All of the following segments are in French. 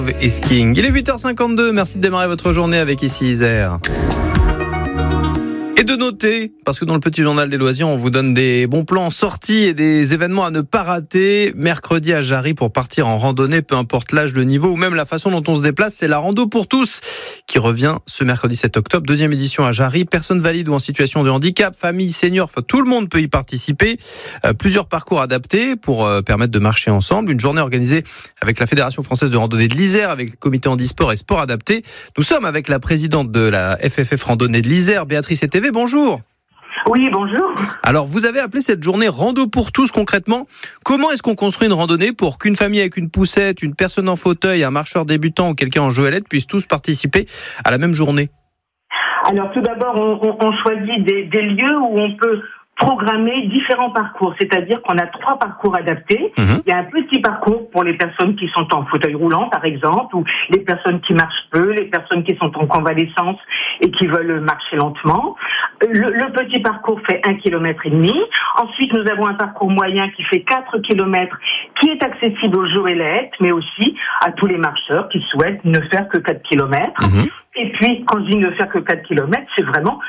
Et skiing. Il est 8h52, merci de démarrer votre journée avec ici Isère. Et de noter, parce que dans le petit journal des loisirs, on vous donne des bons plans sorties et des événements à ne pas rater. Mercredi à Jarry pour partir en randonnée, peu importe l'âge, le niveau ou même la façon dont on se déplace, c'est la rando pour tous qui revient ce mercredi 7 octobre. Deuxième édition à Jarry. Personnes valides ou en situation de handicap, familles, seniors, enfin, tout le monde peut y participer. Plusieurs parcours adaptés pour permettre de marcher ensemble. Une journée organisée avec la Fédération française de randonnée de l'Isère, avec le comité handisport et sport adapté. Nous sommes avec la présidente de la FFF randonnée de l'Isère, Béatrice Eteve. Bonjour. Oui, bonjour. Alors, vous avez appelé cette journée Rando pour tous concrètement. Comment est-ce qu'on construit une randonnée pour qu'une famille avec une poussette, une personne en fauteuil, un marcheur débutant ou quelqu'un en joëlette puissent tous participer à la même journée? Alors, tout d'abord, on choisit des lieux où on peut programmer différents parcours, c'est-à-dire qu'on a 3 parcours adaptés. Il y a un petit parcours pour les personnes qui sont en fauteuil roulant, par exemple, ou les personnes qui marchent peu, les personnes qui sont en convalescence et qui veulent marcher lentement. Le petit parcours fait 1,5 km. Ensuite, nous avons un parcours moyen qui fait 4 km, qui est accessible aux joëlettes, mais aussi à tous les marcheurs qui souhaitent ne faire que 4 km. Et puis, quand je dis ne faire que 4 km, c'est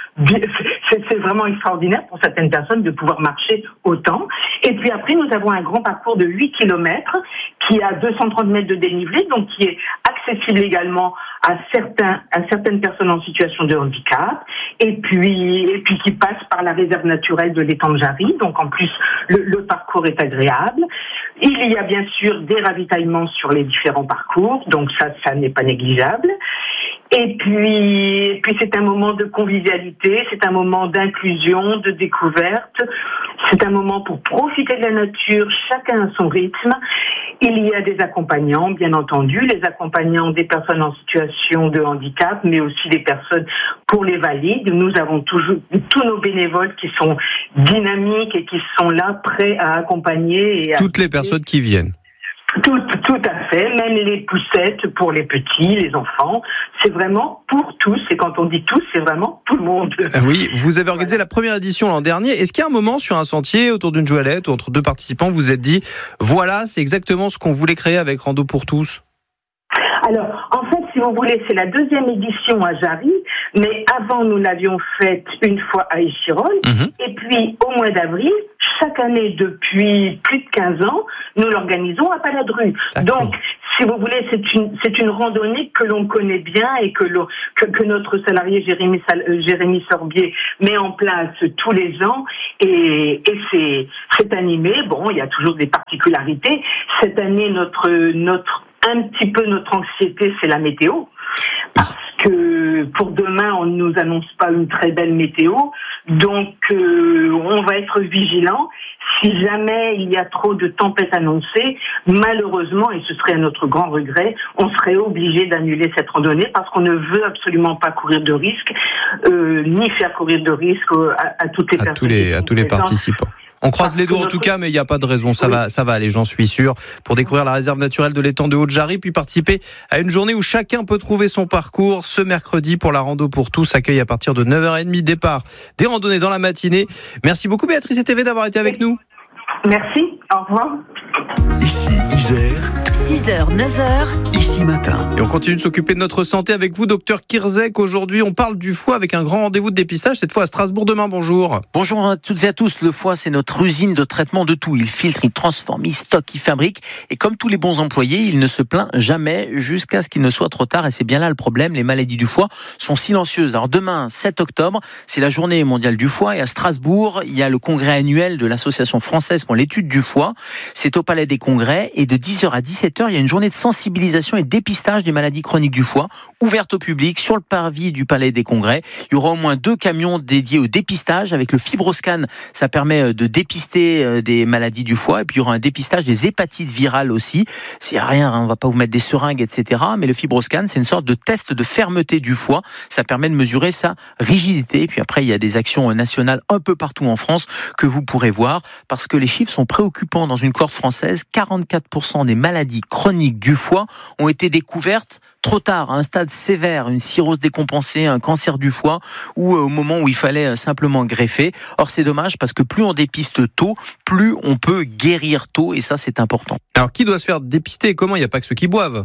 vraiment extraordinaire pour certaines personnes de pouvoir marcher autant. Et puis après, nous avons un grand parcours de 8 km qui a 230 mètres de dénivelé, donc qui est accessible également à certaines personnes en situation de handicap, et puis qui passe par la réserve naturelle de l'étang de Jarry. Donc en plus, le parcours est agréable. Il y a bien sûr des ravitaillements sur les différents parcours, donc ça n'est pas négligeable. Et puis c'est un moment de convivialité, c'est un moment d'inclusion, de découverte, c'est un moment pour profiter de la nature, chacun à son rythme. Il y a des accompagnants, bien entendu, les accompagnants des personnes en situation de handicap, mais aussi des personnes pour les valides. Nous avons toujours tous nos bénévoles qui sont dynamiques et qui sont là, prêts à accompagner. Et toutes les personnes qui viennent. Tout à fait, même les poussettes pour les petits, les enfants, c'est vraiment pour tous, et quand on dit tous, c'est vraiment tout le monde. Oui, vous avez organisé la première édition l'an dernier. Est-ce qu'il y a un moment sur un sentier, autour d'une joëlette, ou entre 2 participants, vous vous êtes dit, voilà, c'est exactement ce qu'on voulait créer avec Rando pour tous? Alors, en fait, si vous voulez, c'est la 2e édition à Jarry, mais avant, nous l'avions faite une fois à Échirolles, et puis au mois d'avril, chaque année depuis plus de 15 ans, nous l'organisons à Paladru. Donc, si vous voulez, c'est une randonnée que l'on connaît bien et que notre salarié Jérémy Sorbier met en place tous les ans, et c'est animé. Bon, il y a toujours des particularités. Cette année, notre anxiété, c'est la météo. Parce que pour demain, on ne nous annonce pas une très belle météo. Donc, on va être vigilant. Si jamais il y a trop de tempêtes annoncées, malheureusement, et ce serait à notre grand regret, on serait obligé d'annuler cette randonnée parce qu'on ne veut absolument pas courir de risques, ni faire courir de risques à toutes les personnes. À tous les participants. On croise les doigts en tout cas, mais il n'y a pas de raison, ça va aller, j'en suis sûr, pour découvrir la réserve naturelle de l'étang de Haute-Jarry, puis participer à une journée où chacun peut trouver son parcours. Ce mercredi, pour la rando pour tous, accueil à partir de 9h30, départ des randonnées dans la matinée. Merci beaucoup Béatrice Eteve d'avoir été avec nous. Merci, au revoir. Ici Isère, 6h, 9h, ici matin. Et on continue de s'occuper de notre santé avec vous, docteur Kirzek. Aujourd'hui, on parle du foie avec un grand rendez-vous de dépistage, cette fois à Strasbourg demain. Bonjour. Bonjour à toutes et à tous. Le foie, c'est notre usine de traitement de tout. Il filtre, il transforme, il stocke, il fabrique. Et comme tous les bons employés, il ne se plaint jamais jusqu'à ce qu'il ne soit trop tard. Et c'est bien là le problème. Les maladies du foie sont silencieuses. Alors demain, 7 octobre, c'est la journée mondiale du foie. Et à Strasbourg, il y a le congrès annuel de l'Association française pour l'étude du foie. C'est au Palais des Congrès. Et de 10h à 17h, il y a une journée de sensibilisation et dépistage des maladies chroniques du foie, ouverte au public sur le parvis du Palais des Congrès. Il y aura au moins 2 camions dédiés au dépistage avec le FibroScan. Ça permet de dépister des maladies du foie. Et puis il y aura un dépistage des hépatites virales aussi. S'il n'y a rien, on ne va pas vous mettre des seringues, etc. Mais le FibroScan, c'est une sorte de test de fermeté du foie. Ça permet de mesurer sa rigidité. Et puis après, il y a des actions nationales un peu partout en France que vous pourrez voir parce que les chiffres sont préoccupants dans une cohorte française. 44% des maladies chroniques du foie ont été découvertes trop tard, à un stade sévère, une cirrhose décompensée, un cancer du foie, ou au moment où il fallait simplement greffer. Or, c'est dommage parce que plus on dépiste tôt, plus on peut guérir tôt, et ça, c'est important. Alors, qui doit se faire dépister et comment? Il n'y a pas que ceux qui boivent.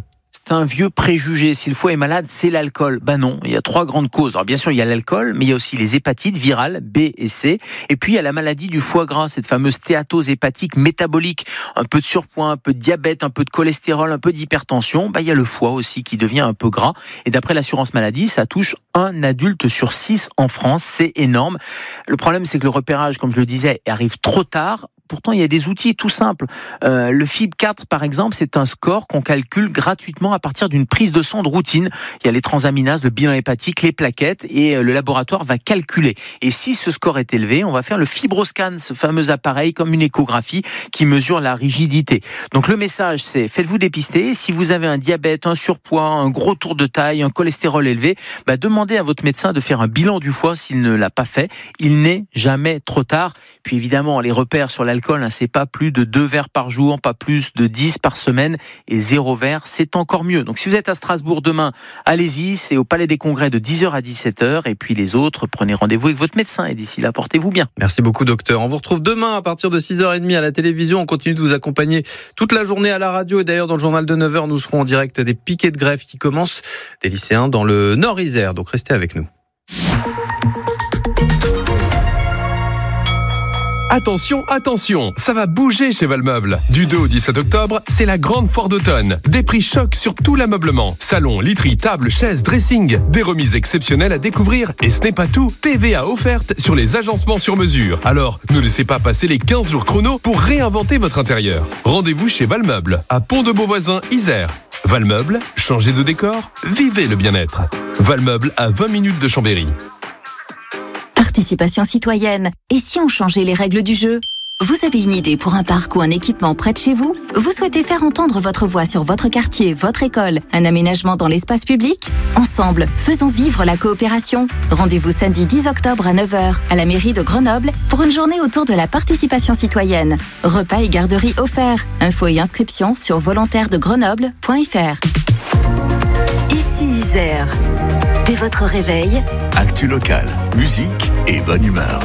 C'est un vieux préjugé. Si le foie est malade, c'est l'alcool. Non, il y a 3 grandes causes. Alors bien sûr, il y a l'alcool, mais il y a aussi les hépatites virales B et C. Et puis il y a la maladie du foie gras, cette fameuse stéatose hépatique métabolique. Un peu de surpoids, un peu de diabète, un peu de cholestérol, un peu d'hypertension. Il y a le foie aussi qui devient un peu gras. Et d'après l'assurance maladie, ça touche 1 adulte sur 6 en France. C'est énorme. Le problème, c'est que le repérage, comme je le disais, arrive trop tard. Pourtant, il y a des outils tout simples. Le FIB4, par exemple, c'est un score qu'on calcule gratuitement à partir d'une prise de sang de routine. Il y a les transaminases, le bilan hépatique, les plaquettes, et le laboratoire va calculer. Et si ce score est élevé, on va faire le FibroScan, ce fameux appareil comme une échographie qui mesure la rigidité. Donc le message, c'est faites-vous dépister. Si vous avez un diabète, un surpoids, un gros tour de taille, un cholestérol élevé, demandez à votre médecin de faire un bilan du foie s'il ne l'a pas fait. Il n'est jamais trop tard. Puis évidemment, les repères sur l'alcool, c'est pas plus de 2 verres par jour, pas plus de 10 par semaine, et 0 verre, c'est encore mieux. Donc si vous êtes à Strasbourg demain, allez-y, c'est au Palais des Congrès de 10h à 17h, et puis les autres, prenez rendez-vous avec votre médecin, et d'ici là, portez-vous bien. Merci beaucoup, docteur. On vous retrouve demain à partir de 6h30 à la télévision. On continue de vous accompagner toute la journée à la radio, et d'ailleurs dans le journal de 9h, nous serons en direct des piquets de grève qui commencent, des lycéens dans le Nord-Isère. Donc restez avec nous. Attention, attention, ça va bouger chez Valmeuble. Du 2 au 17 octobre, c'est la grande foire d'automne. Des prix chocs sur tout l'ameublement. Salon, literie, table, chaises, dressing. Des remises exceptionnelles à découvrir. Et ce n'est pas tout, TVA offerte sur les agencements sur mesure. Alors, ne laissez pas passer les 15 jours chrono pour réinventer votre intérieur. Rendez-vous chez Valmeuble, à Pont-de-Beauvoisin, Isère. Valmeuble, changez de décor, vivez le bien-être. Valmeuble à 20 minutes de Chambéry. Participation citoyenne. Et si on changeait les règles du jeu ? Vous avez une idée pour un parc ou un équipement près de chez vous ? Vous souhaitez faire entendre votre voix sur votre quartier, votre école, un aménagement dans l'espace public ? Ensemble, faisons vivre la coopération. Rendez-vous samedi 10 octobre à 9h à la mairie de Grenoble pour une journée autour de la participation citoyenne. Repas et garderie offerts. Infos et inscriptions sur volontaire-de-grenoble.fr. Ici Isère. Dès votre réveil, Actu locale, musique et bonne humeur.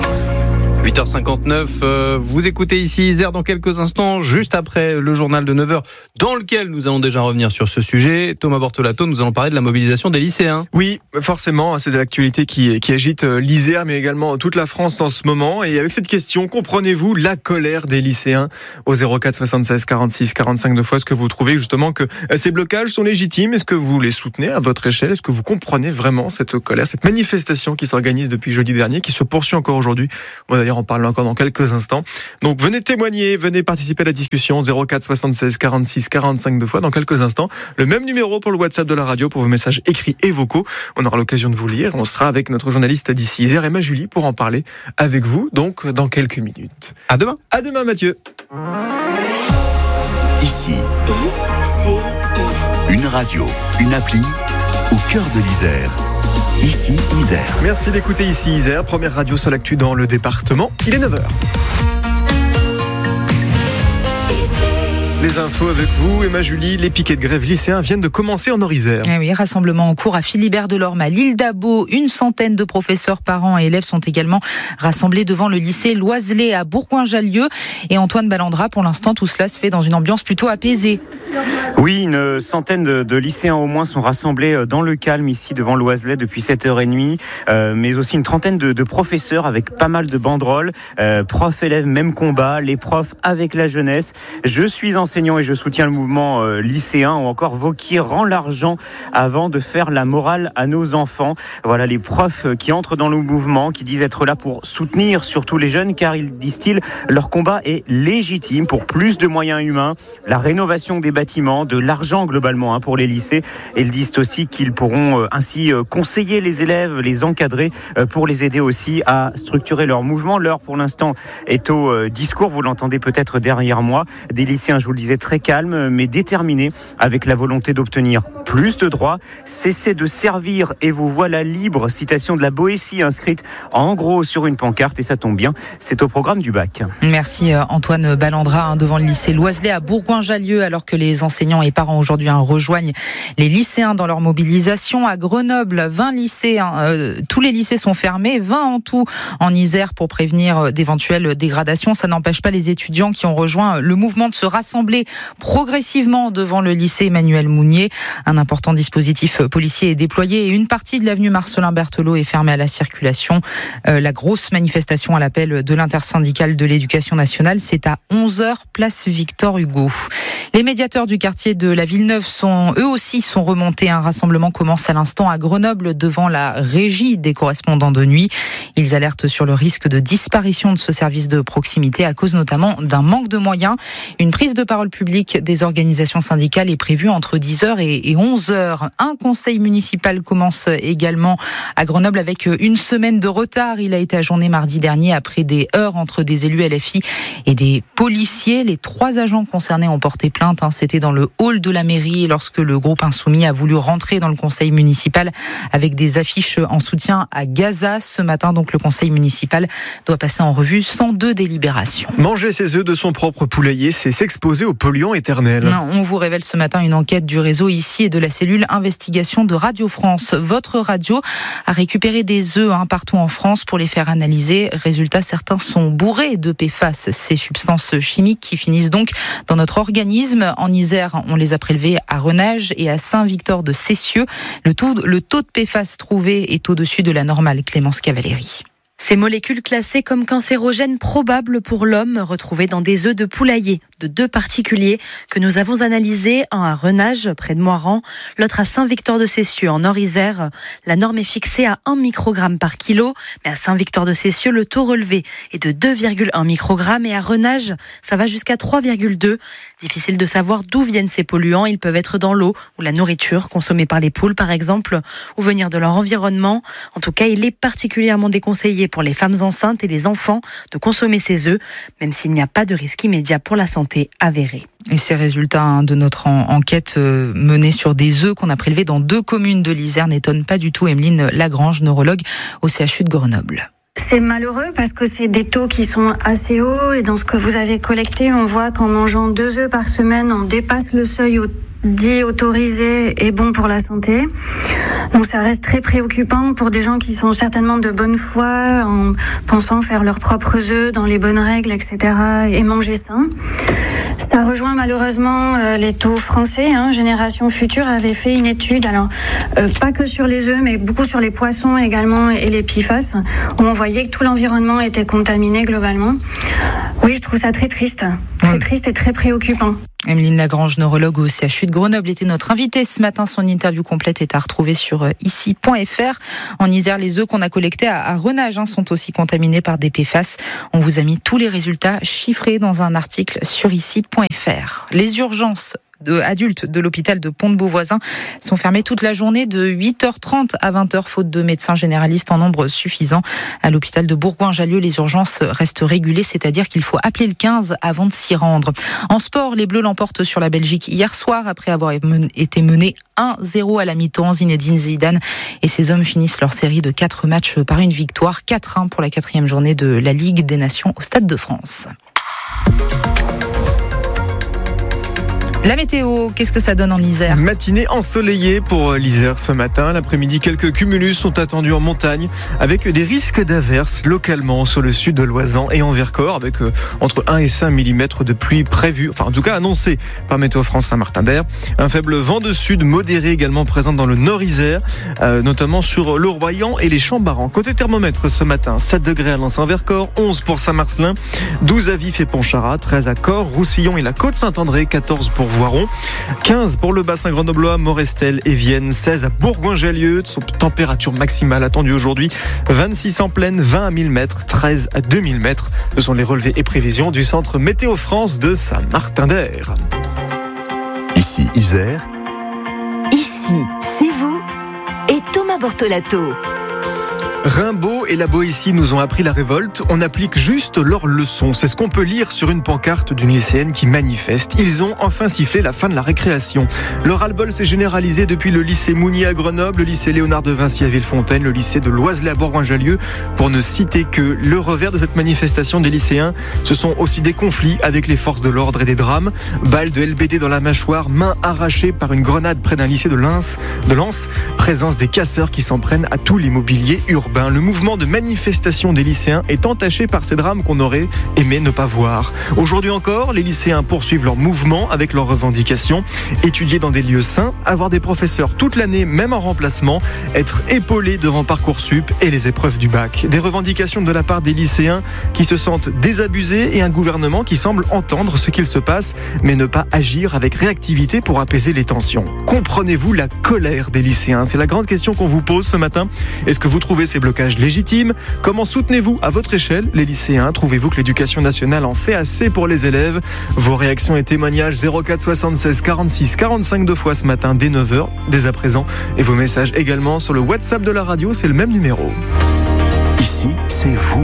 8h59, vous écoutez ici Isère dans quelques instants, juste après le journal de 9h, dans lequel nous allons déjà revenir sur ce sujet. Thomas Bortolato, nous allons parler de la mobilisation des lycéens. Oui, forcément, c'est de l'actualité qui agite l'Isère, mais également toute la France en ce moment. Et avec cette question, comprenez-vous la colère des lycéens au 04 76 46 45 2 fois? Est-ce que vous trouvez justement que ces blocages sont légitimes? Est-ce que vous les soutenez à votre échelle? Est-ce que vous comprenez vraiment cette colère, cette manifestation qui s'organise depuis jeudi dernier, qui se poursuit encore aujourd'hui? On va d'ailleurs en parler encore dans quelques instants. Donc venez témoigner, venez participer à la discussion 04 76 46 45 2 fois dans quelques instants. Le même numéro pour le WhatsApp de la radio pour vos messages écrits et vocaux. On aura l'occasion de vous lire. On sera avec notre journaliste d'ici Isère, Emma Julie, pour en parler avec vous donc dans quelques minutes. À demain. À demain Mathieu. Ici, ICI. une radio, une appli au cœur de l'Isère. Ici Isère. Merci d'écouter Ici Isère, première radio sur l'actu dans le département. Il est 9h. Les infos avec vous, Emma Julie. Les piquets de grève lycéens viennent de commencer en Nord-Isère. Ah oui, rassemblement en cours à Philibert-Delorme, à l'île d'Abo. Une centaine de professeurs, parents et élèves sont également rassemblés devant le lycée Loiselet à Bourgoin-Jallieu. Et Antoine Ballandra, pour l'instant, tout cela se fait dans une ambiance plutôt apaisée. Oui, une centaine de lycéens au moins sont rassemblés dans le calme ici devant Loiselet depuis 7h30, mais aussi une trentaine de professeurs avec pas mal de banderoles. Profs, élèves, même combat, les profs avec la jeunesse. Je suis enseignant et je soutiens le mouvement lycéen, ou encore Vauquier rend l'argent avant de faire la morale à nos enfants. Voilà les profs qui entrent dans le mouvement, qui disent être là pour soutenir surtout les jeunes, car ils disent-ils, leur combat est légitime pour plus de moyens humains, la rénovation des bâtiments, de l'argent globalement pour les lycées. Et ils disent aussi qu'ils pourront ainsi conseiller les élèves, les encadrer pour les aider aussi à structurer leur mouvement. L'heure pour l'instant est au discours, vous l'entendez peut-être derrière moi, des lycéens, je vous le disais, très calmes mais déterminés, avec la volonté d'obtenir plus de droits. Cessez de servir et vous voilà libre. Citation de la Boétie inscrite en gros sur une pancarte et ça tombe bien, c'est au programme du bac. Merci Antoine Ballandra devant le lycée Loiselet à Bourgoin-Jallieu alors que les enseignants et parents aujourd'hui rejoignent les lycéens dans leur mobilisation. À Grenoble, 20 lycées, tous les lycées sont fermés, 20 en tout en Isère pour prévenir d'éventuelles dégradations. Ça n'empêche pas les étudiants qui ont rejoint le mouvement de se rassembler progressivement devant le lycée Emmanuel Mounier. Un important dispositif policier est déployé et une partie de l'avenue Marcellin Berthelot est fermée à la circulation. La grosse manifestation à l'appel de l'intersyndicale de l'éducation nationale, c'est à 11h, place Victor Hugo. Les médiateurs du quartier de la Villeneuve eux aussi sont remontés. Un rassemblement commence à l'instant à Grenoble devant la régie des correspondants de nuit. Ils alertent sur le risque de disparition de ce service de proximité à cause notamment d'un manque de moyens. Une prise de parole publique des organisations syndicales est prévue entre 10h et 11h. Un conseil municipal commence également à Grenoble avec une semaine de retard. Il a été ajourné mardi dernier après des heurts entre des élus LFI et des policiers. Les 3 agents concernés ont porté plainte. C'était dans le hall de la mairie lorsque le groupe Insoumis a voulu rentrer dans le conseil municipal avec des affiches en soutien à Gaza. Ce matin, donc, le conseil municipal doit passer en revue 102 délibérations. Manger ses œufs de son propre poulailler, c'est s'exposer aux polluants éternels. Non, on vous révèle ce matin une enquête du réseau ici et de la cellule investigation de Radio France. Votre radio a récupéré des œufs partout en France pour les faire analyser. Résultat, certains sont bourrés de PFAS, ces substances chimiques qui finissent donc dans notre organisme. En Isère, on les a prélevés à Renage et à Saint-Victor-de-Cessieux. Le taux de PFAS trouvé est au-dessus de la normale. Clémence Cavalieri. Ces molécules classées comme cancérogènes probables pour l'homme, retrouvées dans des œufs de poulailler de 2 particuliers que nous avons analysés, un à Renage, près de Moiran, l'autre à Saint-Victor-de-Cessieux, en Nord-Isère. La norme est fixée à 1 microgramme par kilo, mais à Saint-Victor-de-Cessieux, le taux relevé est de 2,1 microgrammes et à Renage, ça va jusqu'à 3,2. Difficile de savoir d'où viennent ces polluants. Ils peuvent être dans l'eau ou la nourriture consommée par les poules, par exemple, ou venir de leur environnement. En tout cas, il est particulièrement déconseillé pour les femmes enceintes et les enfants de consommer ces œufs, même s'il n'y a pas de risque immédiat pour la santé avéré. Et ces résultats de notre enquête menée sur des œufs qu'on a prélevés dans 2 communes de l'Isère n'étonnent pas du tout Emeline Lagrange, neurologue au CHU de Grenoble. C'est malheureux parce que c'est des taux qui sont assez hauts et dans ce que vous avez collecté, on voit qu'en mangeant 2 œufs par semaine, on dépasse le seuil dit autorisé et bon pour la santé. Donc ça reste très préoccupant pour des gens qui sont certainement de bonne foi en pensant faire leurs propres œufs dans les bonnes règles, etc. et manger sain. Ça rejoint malheureusement les taux français. Génération Future avait fait une étude, alors pas que sur les œufs, mais beaucoup sur les poissons également et les PFAS, où on voyait que tout l'environnement était contaminé globalement. Oui, je trouve ça très triste et très préoccupant. Emeline Lagrange, neurologue au CHU de Grenoble, était notre invitée ce matin. Son interview complète est à retrouver sur ici.fr. En Isère, les œufs qu'on a collectés à Renage sont aussi contaminés par des PFAS. On vous a mis tous les résultats chiffrés dans un article sur ici.fr. Les urgences adultes de l'hôpital de Pont-de-Beauvoisin sont fermés toute la journée de 8h30 à 20h faute de médecins généralistes en nombre suffisant. À l'hôpital de Bourgoin-Jallieu, les urgences restent régulées, c'est-à-dire qu'il faut appeler le 15 avant de s'y rendre. En sport, les Bleus l'emportent sur la Belgique hier soir après avoir été menés 1-0 à la mi-temps. Zinedine Zidane et ses hommes finissent leur série de 4 matchs par une victoire, 4-1 pour la 4e journée de la Ligue des Nations au Stade de France. La météo, qu'est-ce que ça donne en Isère ? Matinée ensoleillée pour l'Isère ce matin. L'après-midi, quelques cumulus sont attendus en montagne avec des risques d'averses localement sur le sud de l'Oisans et en Vercors avec entre 1 et 5 mm de pluie prévue, enfin en tout cas annoncée par Météo France Saint-Martin-d'Air. Un faible vent de sud modéré également présent dans le Nord-Isère, notamment sur le Royan et les Champs-Barans. Côté thermomètre ce matin, 7 degrés à Lens-en-Vercors, 11 pour Saint-Marcelin, 12 à Vif et Pontcharrat, 13 à Corps, Roussillon et la Côte-Saint-André, 14 pour Voiron, 15 pour le bassin grenoblois, Morestel et Vienne, 16 à Bourgoin-Jallieu, température maximale attendue aujourd'hui, 26 en plaine, 20 à 1000 mètres, 13 à 2000 mètres. Ce sont les relevés et prévisions du centre Météo France de Saint-Martin-d'Air. Ici Isère. Ici, c'est vous et Thomas Bortolato. Rimbaud et la Boétie nous ont appris la révolte. On applique juste leurs leçons. C'est ce qu'on peut lire sur une pancarte d'une lycéenne qui manifeste. Ils ont enfin sifflé la fin de la récréation. Le ras-le-bol s'est généralisé depuis le lycée Mounier à Grenoble, le lycée Léonard de Vinci à Villefontaine, le lycée de Loiselet à Bourgoin-Jallieu, pour ne citer que. Le revers de cette manifestation des lycéens, ce sont aussi des conflits avec les forces de l'ordre et des drames. Balles de LBD dans la mâchoire, mains arrachées par une grenade près d'un lycée de Lens, présence des casseurs qui s'en prennent à tout l'immobilier urbain. Le mouvement de manifestation des lycéens est entaché par ces drames qu'on aurait aimé ne pas voir. Aujourd'hui encore, les lycéens poursuivent leur mouvement avec leurs revendications. Étudier dans des lieux sains, avoir des professeurs toute l'année, même en remplacement, être épaulés devant Parcoursup et les épreuves du bac. Des revendications de la part des lycéens qui se sentent désabusés et un gouvernement qui semble entendre ce qu'il se passe, mais ne pas agir avec réactivité pour apaiser les tensions. Comprenez-vous la colère des lycéens ? C'est la grande question qu'on vous pose ce matin. Est-ce que vous trouvez ces blocages légitimes ? Comment soutenez-vous à votre échelle les lycéens ? Trouvez-vous que l'éducation nationale en fait assez pour les élèves ? Vos réactions et témoignages 04 76 46 45 2 fois ce matin dès 9h, dès à présent. Et vos messages également sur le WhatsApp de la radio, c'est le même numéro. Ici, c'est vous.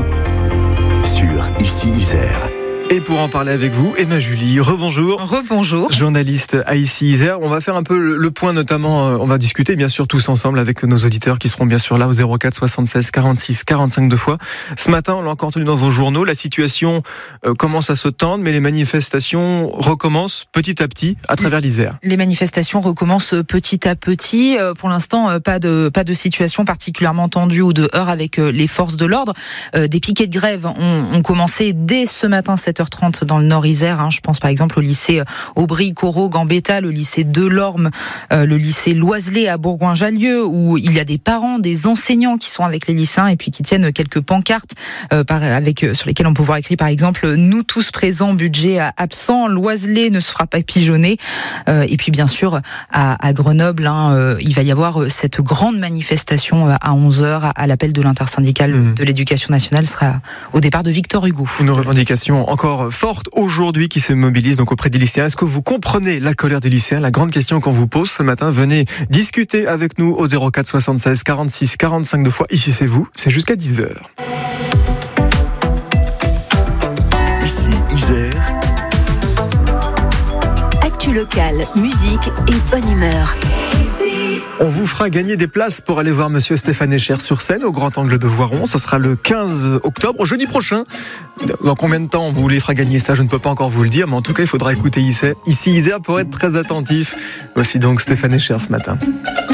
Sur Ici Isère. Et pour en parler avec vous, Emma Julie, rebonjour. Rebonjour. Journaliste à Ici Isère. On va faire un peu le point, notamment, on va discuter bien sûr tous ensemble avec nos auditeurs qui seront bien sûr là au 04 76 46 45 2 fois. Ce matin, on l'a encore entendu dans vos journaux, la situation commence à se tendre, mais les manifestations recommencent petit à petit à travers l'Isère. Les manifestations recommencent petit à petit. Pour l'instant, pas de situation particulièrement tendue ou de heurts avec les forces de l'ordre. Des piquets de grève ont commencé dès ce matin, 7h30 dans le Nord Isère. Je pense par exemple au lycée Aubry, Corot, Gambetta, le lycée Delorme, le lycée Loiselet à Bourgoin-Jallieu, où il y a des parents, des enseignants qui sont avec les lycéens et puis qui tiennent quelques pancartes sur lesquelles on peut voir écrit par exemple « Nous tous présents, budget absent, Loiselet ne se fera pas pigeonner ». Et puis bien sûr à Grenoble, il va y avoir cette grande manifestation à 11h à l'appel de l'intersyndicale de l'éducation nationale, sera au départ de Victor Hugo. Une revendication encore forte aujourd'hui qui se mobilise donc auprès des lycéens. Est-ce que vous comprenez la colère des lycéens ? La grande question qu'on vous pose ce matin, venez discuter avec nous au 04 76 46 45 2 fois. Ici c'est vous, c'est jusqu'à 10h. Ici Isère. Actu locale, musique et bonne humeur. On vous fera gagner des places pour aller voir Monsieur Stéphane Echer sur scène au Grand Angle de Voiron. Ça sera le 15 octobre, jeudi prochain. Dans combien de temps on vous les fera gagner ça, je ne peux pas encore vous le dire, mais en tout cas il faudra écouter Ici Isère pour être très attentif. Voici donc Stéphane Echer ce matin.